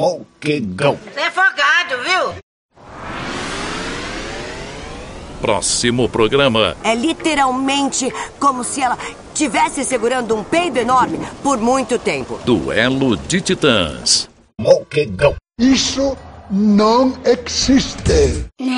Molquegão. Você é folgado, viu? Próximo programa. É literalmente como se ela estivesse segurando um peido enorme por muito tempo. Duelo de Titãs. Molquegão. Isso não existe.